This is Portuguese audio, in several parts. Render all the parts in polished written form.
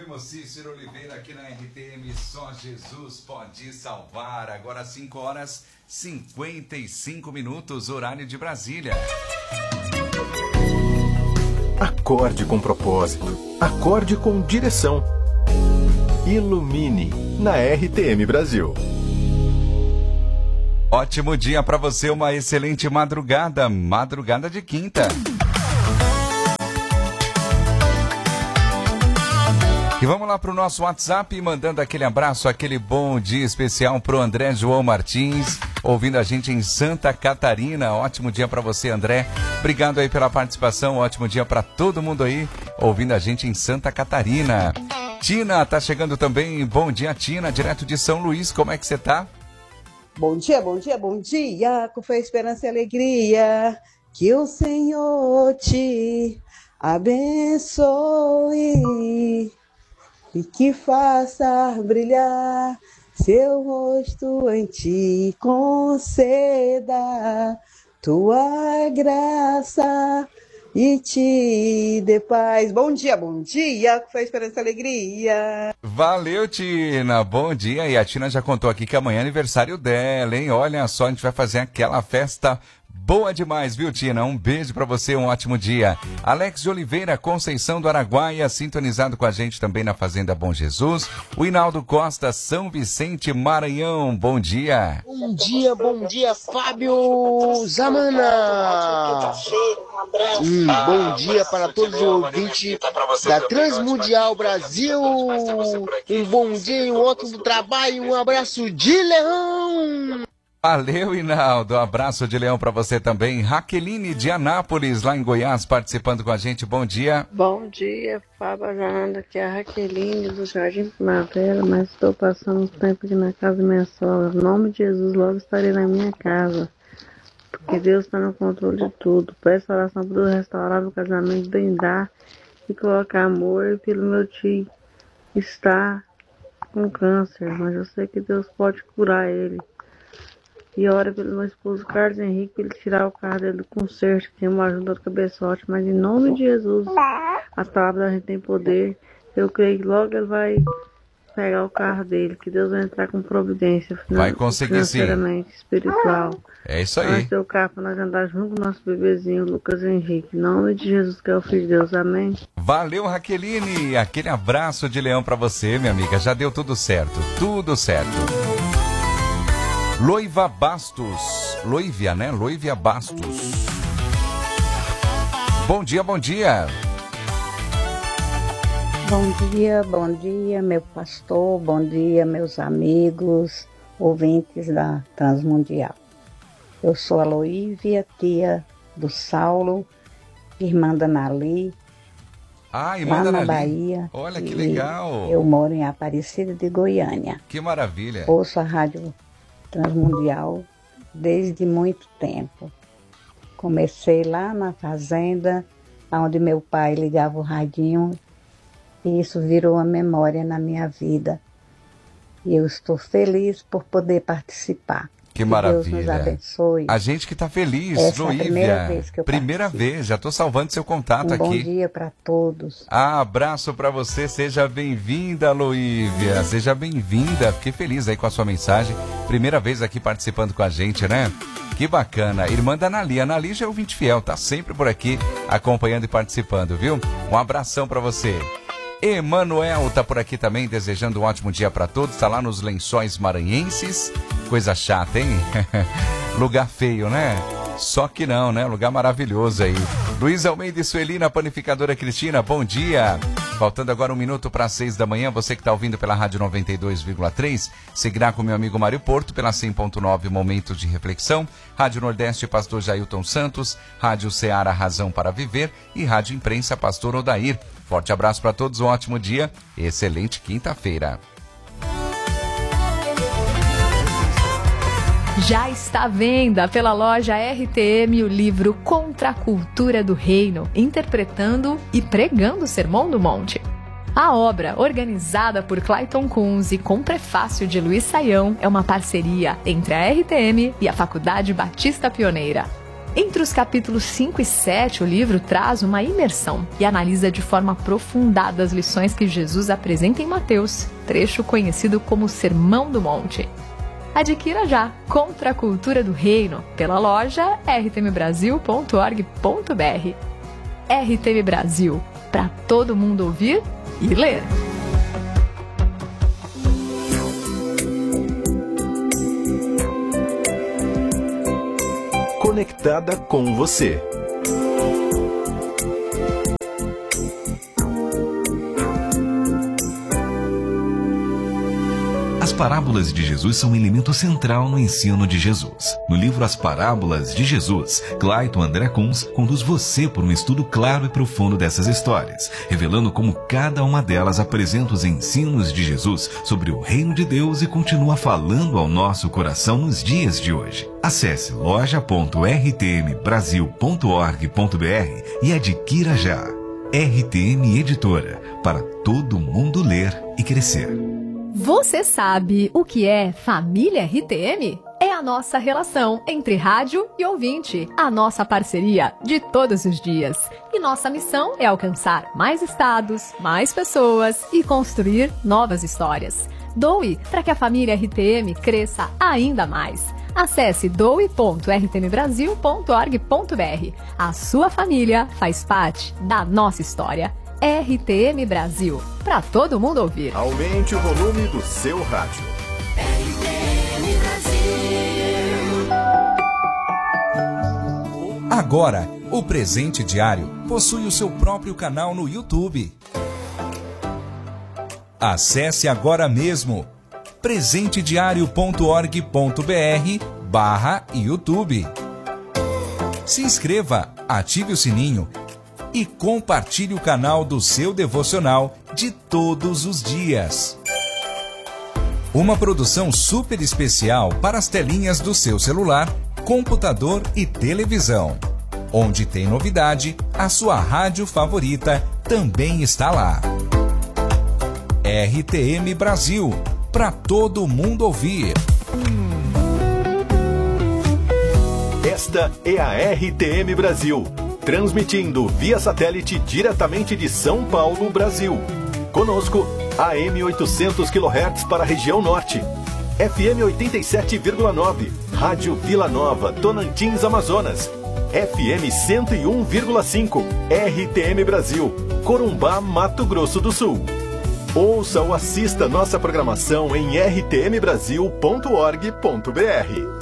ouvimos Cícero Oliveira aqui na RTM, só Jesus pode salvar. Agora 5 horas 55 minutos, horário de Brasília. Acorde com propósito, acorde com direção. Ilumine na RTM Brasil. Ótimo dia para você, uma excelente madrugada de quinta. E vamos lá para o nosso WhatsApp, mandando aquele abraço, aquele bom dia especial para o André João Martins, ouvindo a gente em Santa Catarina. Ótimo dia para você, André. Obrigado aí pela participação, ótimo dia para todo mundo aí, ouvindo a gente em Santa Catarina. Tina tá chegando também, bom dia, Tina, direto de São Luís, como é que você tá? Bom dia, bom dia, bom dia, com fé, esperança e alegria, que o Senhor te abençoe e que faça brilhar seu rosto em ti, conceda tua graça e te dê paz. Bom dia, com fé, esperança e alegria. Valeu, Tina, bom dia. E a Tina já contou aqui que amanhã é aniversário dela, hein? Olha só, a gente vai fazer aquela festa boa demais, viu, Tina? Um beijo pra você, um ótimo dia. Alex de Oliveira, Conceição do Araguaia, sintonizado com a gente também na Fazenda Bom Jesus. O Hinaldo Costa, São Vicente, Maranhão, bom dia. Bom dia, Fábio Zamana. Bom dia para todos os ouvintes da Transmundial Brasil. Um bom dia, um ótimo trabalho, um abraço de leão. Valeu, Hinaldo. Um abraço de leão para você também. Raqueline de Anápolis, lá em Goiás, participando com a gente. Bom dia. Bom dia, Fábio Jananda, aqui é a Raqueline do Jardim Primavera, mas estou passando um tempo aqui na casa da minha sogra. Em nome de Jesus, logo estarei na minha casa, porque Deus está no controle de tudo. Peço oração para Deus restaurar o casamento, brindar e colocar amor pelo meu tio que está com câncer, mas eu sei que Deus pode curar ele. E ora pelo meu esposo Carlos Henrique, para ele tirar o carro dele do conserto, que tem uma ajuda do cabeçote. Mas em nome de Jesus, a palavra da gente tem poder. Eu creio que logo ele vai pegar o carro dele, que Deus vai entrar com providência. Vai conseguir sim. Financeiramente, espiritual. É isso aí. Nós ter o carro para nós andar junto com o nosso bebezinho, Lucas Henrique. Em nome de Jesus, que é o Filho de Deus. Amém. Valeu, Raqueline. Aquele abraço de leão para você, minha amiga. Já deu tudo certo. Tudo certo. Loiva Bastos. Loivia, né? Loivia Bastos. Bom dia. Bom dia, meu pastor. Bom dia, meus amigos, ouvintes da Transmundial. Eu sou a Loívia, tia do Saulo, irmã da Nali, irmã da Nali. Bahia. Olha que legal. Eu moro em Aparecida de Goiânia. Que maravilha. Ouço a Rádio Transmundial desde muito tempo. Comecei lá na fazenda, onde meu pai ligava o radinho, e isso virou uma memória na minha vida. E eu estou feliz por poder participar. Que maravilha. Deus nos abençoe. A gente que está feliz, Essa Loívia. É a primeira vez que eu Primeira vez, já estou salvando seu contato aqui. Bom dia para todos. Abraço para você, seja bem-vinda, Loívia. Seja bem-vinda, fiquei feliz aí com a sua mensagem. Primeira vez aqui participando com a gente, né? Que bacana. Irmã da Nali. A Nali já é ouvinte fiel, tá sempre por aqui acompanhando e participando, viu? Um abração para você. Emanuel tá por aqui também, desejando um ótimo dia para todos. Tá lá nos Lençóis Maranhenses. Coisa chata, hein? Lugar feio, né? Só que não, né? Lugar maravilhoso aí. Luiz Almeida e Suelina, panificadora Cristina, bom dia. Faltando agora 1 minuto para 6 da manhã, você que está ouvindo pela Rádio 92,3, seguirá com meu amigo Mário Porto pela 100.9 Momentos de Reflexão, Rádio Nordeste Pastor Jailton Santos, Rádio Ceará Razão para Viver e Rádio Imprensa Pastor Odair. Forte abraço para todos, um ótimo dia, excelente quinta-feira. Já está à venda pela loja RTM o livro Contra a Cultura do Reino, interpretando e pregando o Sermão do Monte. A obra, organizada por Clayton Kunz e com prefácio de Luiz Saião, é uma parceria entre a RTM e a Faculdade Batista Pioneira. Entre os capítulos 5 e 7, o livro traz uma imersão e analisa de forma aprofundada as lições que Jesus apresenta em Mateus, trecho conhecido como Sermão do Monte. Adquira já Contra a Cultura do Reino pela loja rtmbrasil.org.br. RTM Brasil, para todo mundo ouvir e ler. Conectada com você. As parábolas de Jesus são um elemento central no ensino de Jesus. No livro As Parábolas de Jesus, Clayton André Kunz conduz você por um estudo claro e profundo dessas histórias, revelando como cada uma delas apresenta os ensinos de Jesus sobre o reino de Deus e continua falando ao nosso coração nos dias de hoje. Acesse loja.rtmbrasil.org.br e adquira já. RTM Editora, para todo mundo ler e crescer. Você sabe o que é Família RTM? É a nossa relação entre rádio e ouvinte, a nossa parceria de todos os dias. E nossa missão é alcançar mais estados, mais pessoas e construir novas histórias. Doe para que a Família RTM cresça ainda mais. Acesse doe.rtmbrasil.org.br. A sua família faz parte da nossa história. RTM Brasil, para todo mundo ouvir. Aumente o volume do seu rádio. RTM Brasil. Agora, o Presente Diário possui o seu próprio canal no YouTube. Acesse agora mesmo presentediario.org.br/YouTube. Se inscreva, ative o sininho e compartilhe o canal do seu devocional de todos os dias. Uma produção super especial para as telinhas do seu celular, computador e televisão. Onde tem novidade, a sua rádio favorita também está lá. RTM Brasil, para todo mundo ouvir. Esta é a RTM Brasil, transmitindo via satélite diretamente de São Paulo, Brasil. Conosco, AM 800 kHz para a região norte, FM 87,9, Rádio Vila Nova, Tonantins, Amazonas, FM 101,5, RTM Brasil, Corumbá, Mato Grosso do Sul. Ouça ou assista nossa programação em rtmbrasil.org.br.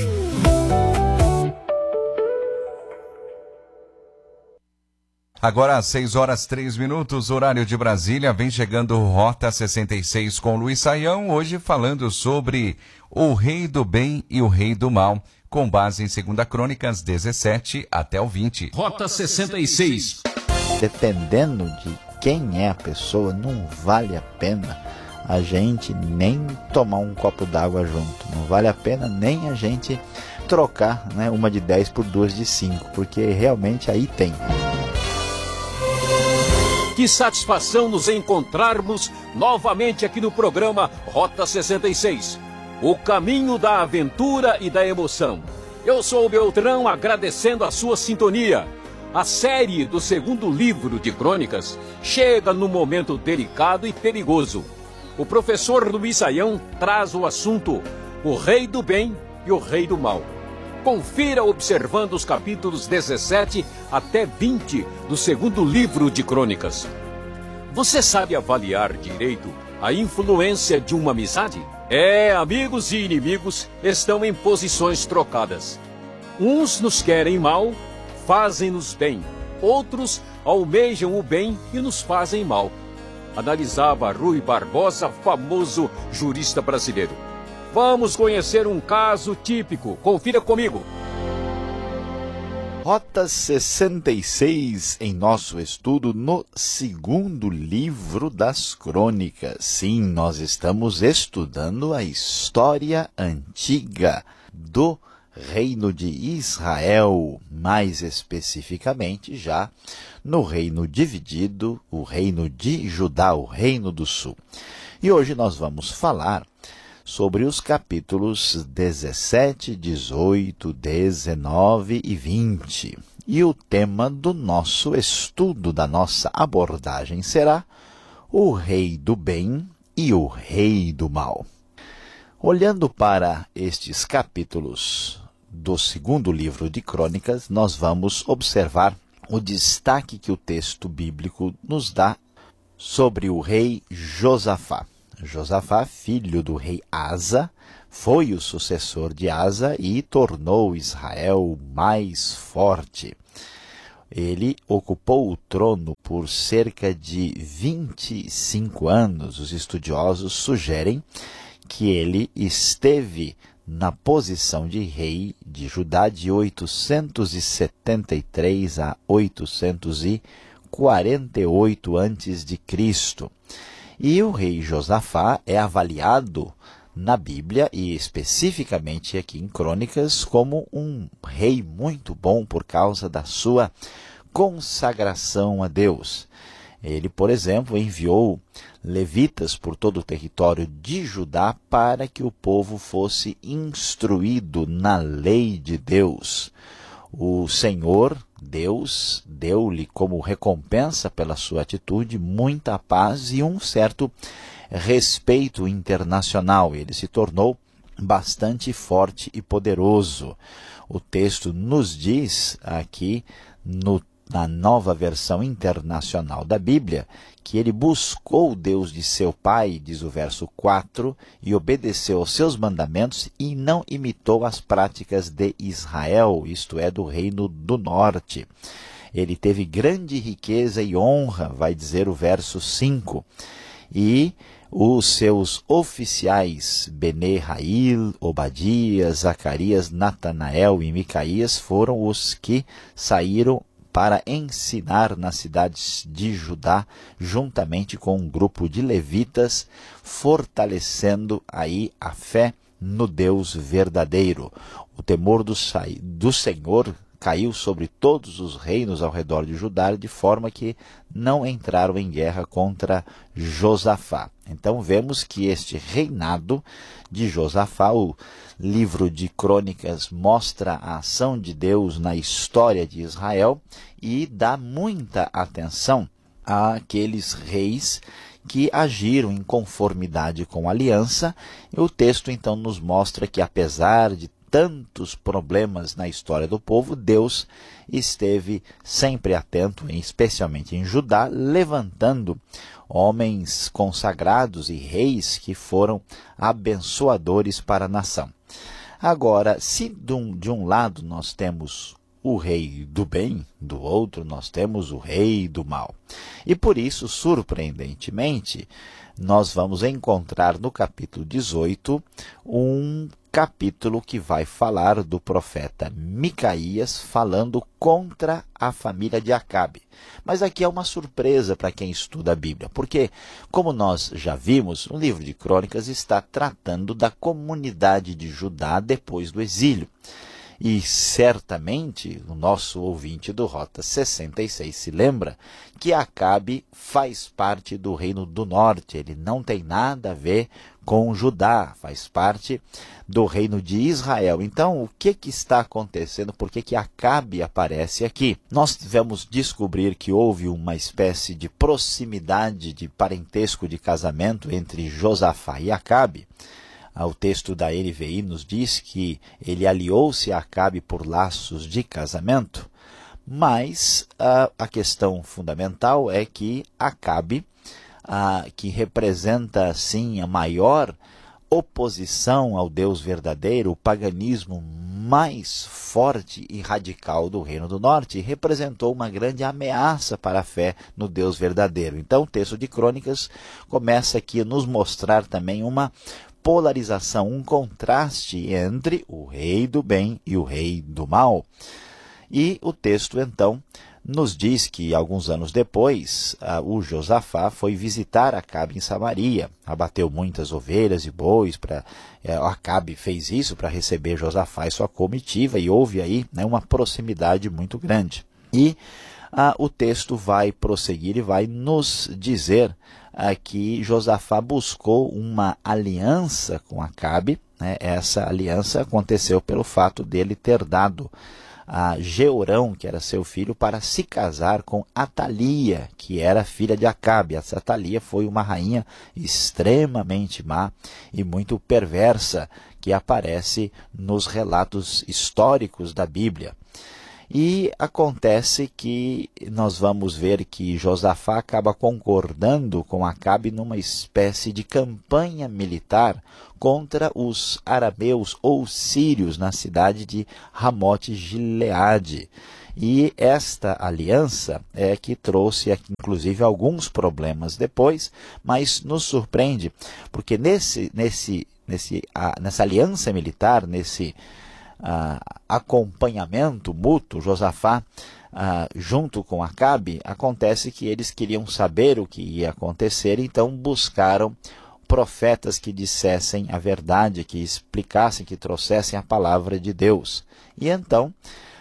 Agora, às 6h03, horário de Brasília, vem chegando Rota 66 com Luiz Saião, hoje falando sobre o Rei do Bem e o Rei do Mal, com base em 2 Crônicas 17 até o 20. Rota 66. Dependendo de quem é a pessoa, não vale a pena a gente nem tomar um copo d'água junto. Não vale a pena nem a gente trocar, né, uma de 10 por 2 de 5, porque realmente aí tem. Que satisfação nos encontrarmos novamente aqui no programa Rota 66. O caminho da aventura e da emoção. Eu sou o Beltrão, agradecendo a sua sintonia. A série do 2º livro de Crônicas chega num momento delicado e perigoso. O professor Luiz Saião traz o assunto O Rei do Bem e o Rei do Mal. Confira observando os capítulos 17 até 20 do 2º livro de Crônicas. Você sabe avaliar direito a influência de uma amizade? Amigos e inimigos estão em posições trocadas. Uns nos querem mal, fazem-nos bem. Outros almejam o bem e nos fazem mal. Analisava Rui Barbosa, famoso jurista brasileiro. Vamos conhecer um caso típico. Confira comigo. Rota 66 em nosso estudo no 2º livro das Crônicas. Sim, nós estamos estudando a história antiga do Reino de Israel, mais especificamente já no reino dividido, o reino de Judá, o reino do sul. E hoje nós vamos falar sobre os capítulos 17, 18, 19 e 20. E o tema do nosso estudo, da nossa abordagem, será o Rei do Bem e o Rei do Mal. Olhando para estes capítulos do segundo livro de Crônicas, nós vamos observar o destaque que o texto bíblico nos dá sobre o rei Josafá. Josafá, filho do rei Asa, foi o sucessor de Asa e tornou Israel mais forte. Ele ocupou o trono por cerca de 25 anos. Os estudiosos sugerem que ele esteve na posição de rei de Judá de 873 a 848 a.C. E o rei Josafá é avaliado na Bíblia, e especificamente aqui em Crônicas, como um rei muito bom por causa da sua consagração a Deus. Ele, por exemplo, enviou levitas por todo o território de Judá para que o povo fosse instruído na lei de Deus. O Senhor, Deus, deu-lhe como recompensa pela sua atitude muita paz e um certo respeito internacional. Ele se tornou bastante forte e poderoso. O texto nos diz aqui na Nova Versão Internacional da Bíblia, que ele buscou o Deus de seu pai, diz o verso 4, e obedeceu aos seus mandamentos e não imitou as práticas de Israel, isto é, do reino do norte. Ele teve grande riqueza e honra, vai dizer o verso 5, e os seus oficiais, Bene-Rail, Obadias, Zacarias, Natanael e Micaías, foram os que saíram para ensinar nas cidades de Judá, juntamente com um grupo de levitas, fortalecendo aí a fé no Deus verdadeiro. O temor do Senhor caiu sobre todos os reinos ao redor de Judá, de forma que não entraram em guerra contra Josafá. Então vemos que este reinado de Josafá, o livro de Crônicas, mostra a ação de Deus na história de Israel e dá muita atenção àqueles reis que agiram em conformidade com a aliança. E o texto então nos mostra que, apesar de tantos problemas na história do povo, Deus esteve sempre atento, especialmente em Judá, levantando homens consagrados e reis que foram abençoadores para a nação. Agora, se de um lado nós temos o rei do bem, do outro nós temos o rei do mal. E por isso, surpreendentemente, nós vamos encontrar no capítulo 18 um capítulo que vai falar do profeta Micaías falando contra a família de Acabe. Mas aqui é uma surpresa para quem estuda a Bíblia, porque, como nós já vimos, o livro de Crônicas está tratando da comunidade de Judá depois do exílio. E certamente o nosso ouvinte do Rota 66 se lembra que Acabe faz parte do reino do norte, ele não tem nada a ver com Judá, faz parte do reino de Israel. Então, o que está acontecendo? Por que Acabe aparece aqui? Nós vamos descobrir que houve uma espécie de proximidade, de parentesco, de casamento entre Josafá e Acabe. O texto da NVI nos diz que ele aliou-se a Acabe por laços de casamento, mas a questão fundamental é que Acabe, que representa assim a maior oposição ao Deus verdadeiro, o paganismo mais forte e radical do Reino do Norte, representou uma grande ameaça para a fé no Deus verdadeiro. Então o texto de Crônicas começa aqui a nos mostrar também uma polarização, um contraste entre o rei do bem e o rei do mal. E o texto, então, nos diz que, alguns anos depois, o Josafá foi visitar Acabe em Samaria, abateu muitas ovelhas e bois, Acabe fez isso para receber Josafá e sua comitiva, e houve aí uma proximidade muito grande. E o texto vai prosseguir e vai nos dizer que Josafá buscou uma aliança com Acabe, né? Essa aliança aconteceu pelo fato dele ter dado a Jeorão, que era seu filho, para se casar com Atalia, que era filha de Acabe. Essa Atalia foi uma rainha extremamente má e muito perversa, que aparece nos relatos históricos da Bíblia. E acontece que nós vamos ver que Josafá acaba concordando com Acabe numa espécie de campanha militar contra os arameus ou sírios na cidade de Ramote-Gileade. E essa aliança é que trouxe, inclusive, alguns problemas depois, mas nos surpreende, porque nessa aliança militar, nesse acompanhamento mútuo, Josafá, junto com Acabe, acontece que eles queriam saber o que ia acontecer, então buscaram profetas que dissessem a verdade, que explicassem, que trouxessem a palavra de Deus. E então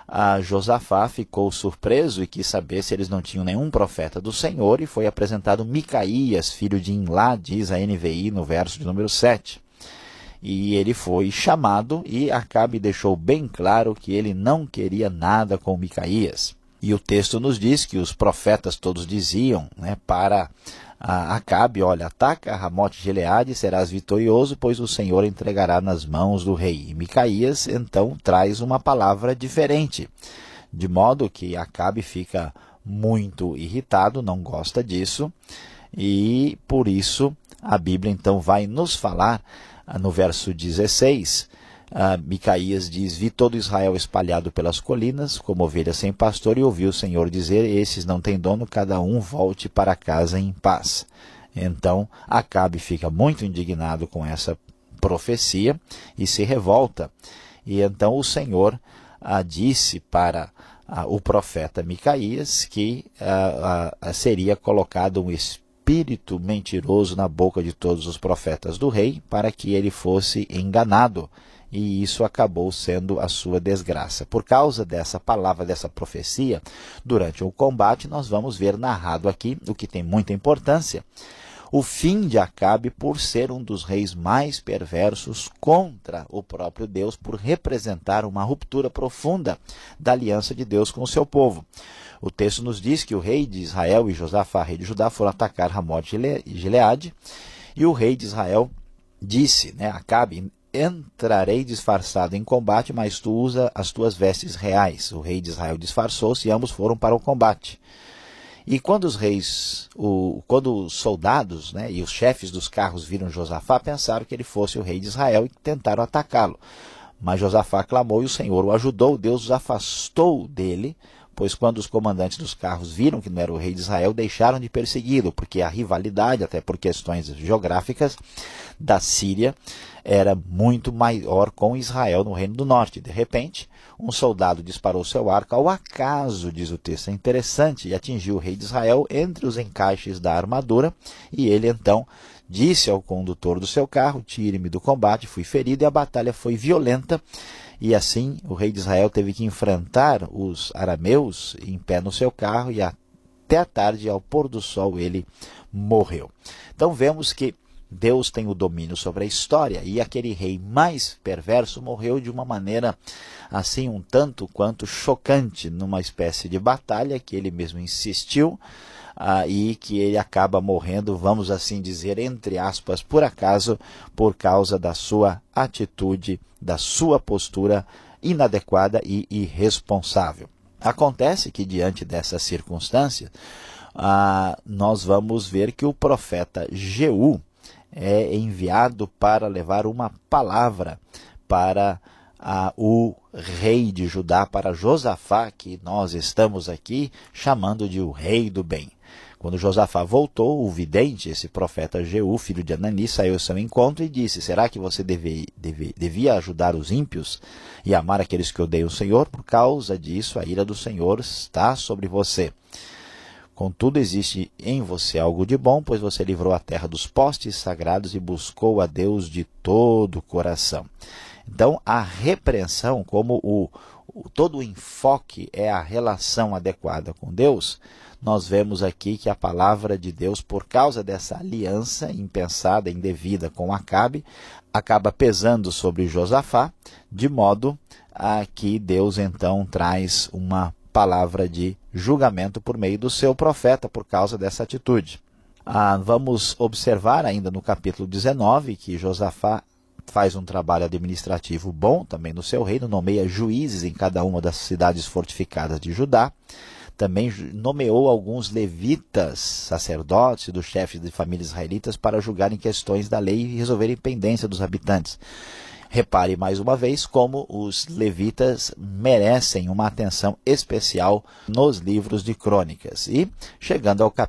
Josafá ficou surpreso e quis saber se eles não tinham nenhum profeta do Senhor, e foi apresentado Micaías, filho de Imlá, diz a NVI no verso de número 7. E ele foi chamado, e Acabe deixou bem claro que ele não queria nada com Micaías. E o texto nos diz que os profetas todos diziam, né, para Acabe: olha, ataca Ramote-Gileade, serás vitorioso, pois o Senhor entregará nas mãos do rei. E Micaías então traz uma palavra diferente, de modo que Acabe fica muito irritado, não gosta disso, e por isso a Bíblia então vai nos falar no verso 16, Micaías diz: vi todo Israel espalhado pelas colinas, como ovelhas sem pastor, e ouvi o Senhor dizer: esses não têm dono, cada um volte para casa em paz. Então Acabe fica muito indignado com essa profecia e se revolta. E então o Senhor disse para o profeta Micaías que seria colocado um espírito mentiroso na boca de todos os profetas do rei, para que ele fosse enganado, e isso acabou sendo a sua desgraça. Por causa dessa palavra, dessa profecia, durante o combate, nós vamos ver narrado aqui, o que tem muita importância, o fim de Acabe por ser um dos reis mais perversos contra o próprio Deus, por representar uma ruptura profunda da aliança de Deus com o seu povo. O texto nos diz que o rei de Israel e Josafá, rei de Judá, foram atacar Ramote-Gileade, e o rei de Israel disse, né, Acabe: entrarei disfarçado em combate, mas tu usa as tuas vestes reais. O rei de Israel disfarçou-se e ambos foram para o combate. E quando os soldados, né, e os chefes dos carros viram Josafá, pensaram que ele fosse o rei de Israel e tentaram atacá-lo. Mas Josafá clamou e o Senhor o ajudou. Deus os afastou dele, pois quando os comandantes dos carros viram que não era o rei de Israel, deixaram de persegui-lo, porque a rivalidade, até por questões geográficas, da Síria era muito maior com Israel no Reino do Norte. De repente, um soldado disparou seu arco ao acaso, diz o texto, é interessante, e atingiu o rei de Israel entre os encaixes da armadura, e ele então disse ao condutor do seu carro: tire-me do combate, fui ferido, e a batalha foi violenta. E assim o rei de Israel teve que enfrentar os arameus em pé no seu carro, e até a tarde, ao pôr do sol, ele morreu. Então vemos que Deus tem o domínio sobre a história, e aquele rei mais perverso morreu de uma maneira assim um tanto quanto chocante, numa espécie de batalha que ele mesmo insistiu, e que ele acaba morrendo, vamos assim dizer, entre aspas, por acaso, por causa da sua atitude, da sua postura inadequada e irresponsável. Acontece que, diante dessa circunstância, nós vamos ver que o profeta Jeú é enviado para levar uma palavra para o rei de Judá, para Josafá, que nós estamos aqui chamando de o rei do bem. Quando Josafá voltou, o vidente, esse profeta Jeú, filho de Anani, saiu ao seu encontro e disse: será que você devia ajudar os ímpios e amar aqueles que odeiam o Senhor? Por causa disso, a ira do Senhor está sobre você. Contudo, existe em você algo de bom, pois você livrou a terra dos postes sagrados e buscou a Deus de todo o coração. Então, a repreensão, como todo o enfoque é a relação adequada com Deus, nós vemos aqui que a palavra de Deus, por causa dessa aliança impensada, indevida com Acabe, acaba pesando sobre Josafá, de modo a que Deus então traz uma palavra de julgamento por meio do seu profeta por causa dessa atitude. Vamos observar ainda no capítulo 19 que Josafá faz um trabalho administrativo bom também no seu reino, nomeia juízes em cada uma das cidades fortificadas de Judá, também nomeou alguns levitas, sacerdotes e dos chefes de famílias israelitas para julgarem questões da lei e resolverem pendência dos habitantes. Repare mais uma vez como os levitas merecem uma atenção especial nos livros de crônicas. E chegando ao capítulo